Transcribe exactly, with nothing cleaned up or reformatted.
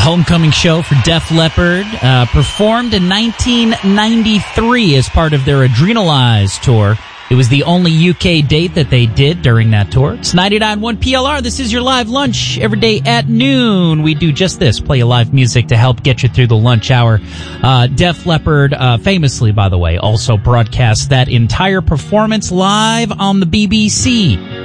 homecoming show for Def Leppard, uh, performed in nineteen ninety-three as part of their Adrenalize tour. It was the only U K date that they did during that tour. It's ninety-nine point one P L R. This is your live lunch every day at noon. We do just this, play you live music to help get you through the lunch hour. Uh, Def Leppard, uh, famously, by the way, also broadcast that entire performance live on the B B C.